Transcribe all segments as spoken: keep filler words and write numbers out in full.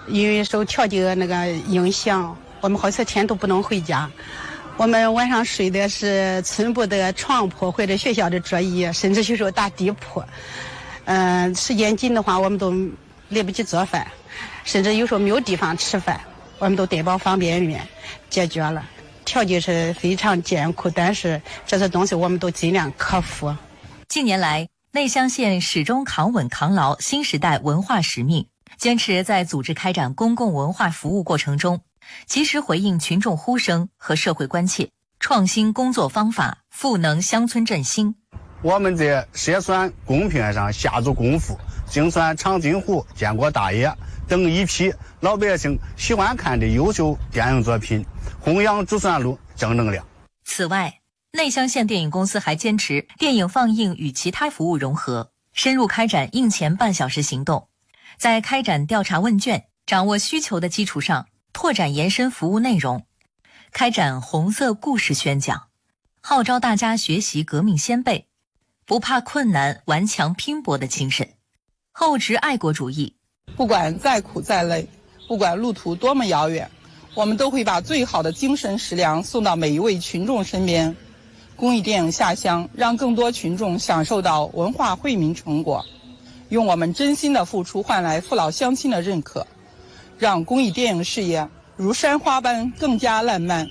因为受调节那个影响，我们好些天都不能回家。我们晚上睡的是村部的床铺或者学校的桌椅，甚至有时候打地铺。嗯、呃，时间紧的话，我们都来不及做饭，甚至有时候没有地方吃饭，我们都得往方便面解决了。条件是非常艰苦，但是这些东西我们都尽量克服。 近年来，内乡县始终扛稳扛牢新时代文化使命，坚持在组织开展公共文化服务过程中，及时回应群众呼声和社会关切，创新工作方法，赋能乡村振兴。 我们在涉酸公片上下足功夫，精选长津湖、建国大业等一批老百姓喜欢看的优秀电影作品，弘扬珠算路正能量。 此外，内乡县电影公司还坚持电影放映与其他服务融合，深入开展映前半小时行动，在开展调查问卷、掌握需求的基础上，拓展延伸服务内容，开展红色故事宣讲，号召大家学习革命先辈不怕困难、顽强拼搏的精神，厚植爱国主义。 不管再苦再累，不管路途多么遥远，我们都会把最好的精神食粮送到每一位群众身边。公益电影下乡，让更多群众享受到文化惠民成果，用我们真心的付出换来父老乡亲的认可，让公益电影事业如山花般更加烂漫。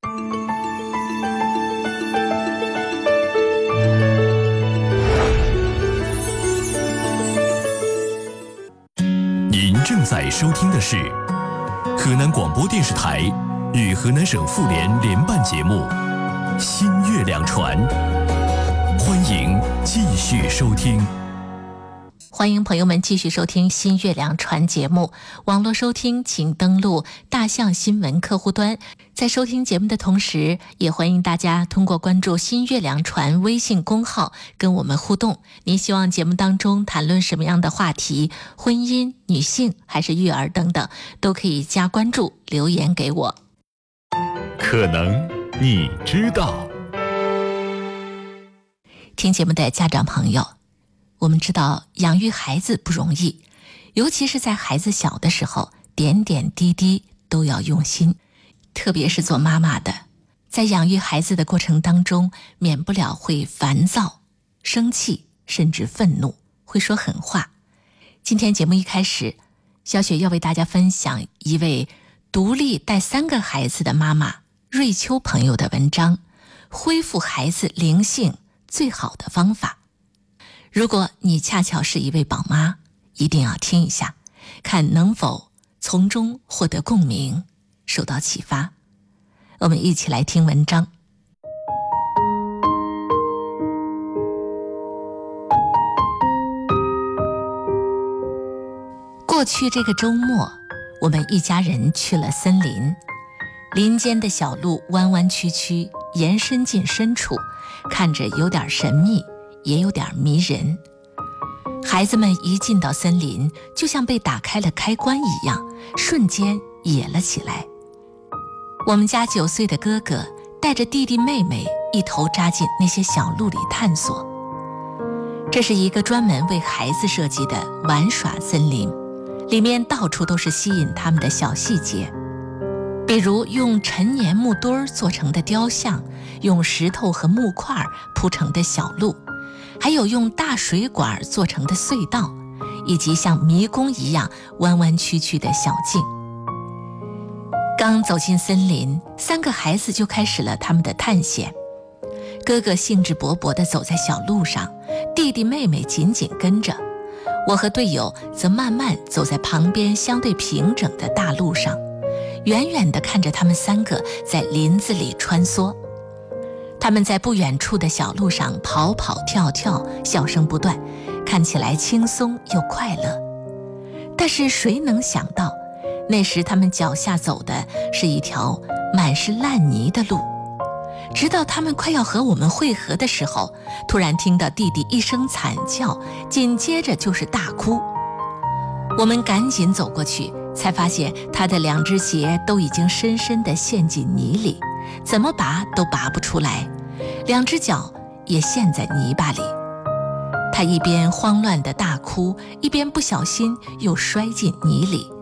您正在收听的是河南广播电视台与河南省妇联联办节目《新月亮传》，欢迎继续收听。 欢迎朋友们继续收听新月亮传节目，网络收听请登录大象新闻客户端。在收听节目的同时，也欢迎大家通过关注新月亮传微信公号跟我们互动。您希望节目当中谈论什么样的话题，婚姻、女性还是育儿等等，都可以加关注留言给我。 可能你知道， 听节目的家长朋友，我们知道养育孩子不容易，尤其是在孩子小的时候，点点滴滴都要用心。特别是做妈妈的，在养育孩子的过程当中，免不了会烦躁、生气，甚至愤怒，会说狠话。今天节目一开始，小雪要为大家分享一位独立带三个孩子的妈妈瑞秋朋友的文章，恢复孩子灵性最好的方法。如果你恰巧是一位宝妈，一定要听一下，看能否从中获得共鸣，受到启发。我们一起来听文章。过去这个周末，我们一家人去了森林，林间的小路弯弯曲曲，延伸进深处，看着有点神秘，也有点迷人。孩子们一进到森林，就像被打开了开关一样，瞬间野了起来。我们家九岁的哥哥带着弟弟妹妹一头扎进那些小路里探索。这是一个专门为孩子设计的玩耍森林，里面到处都是吸引他们的小细节，比如用陈年木墩儿做成的雕像，用石头和木块铺成的小路，还有用大水管做成的隧道，以及像迷宫一样弯弯曲曲的小径。刚走进森林，三个孩子就开始了他们的探险。哥哥兴致勃勃地走在小路上，弟弟妹妹紧紧跟着，我和队友则慢慢走在旁边相对平整的大路上，远远地看着他们三个在林子里穿梭。他们在不远处的小路上跑跑跳跳，笑声不断，看起来轻松又快乐。但是谁能想到，那时他们脚下走的是一条满是烂泥的路。直到他们快要和我们汇合的时候，突然听到弟弟一声惨叫，紧接着就是大哭。我们赶紧走过去，才发现他的两只鞋都已经深深地陷进泥里，怎么拔都拔不出来，两只脚也陷在泥巴里。他一边慌乱地大哭，一边不小心又摔进泥里。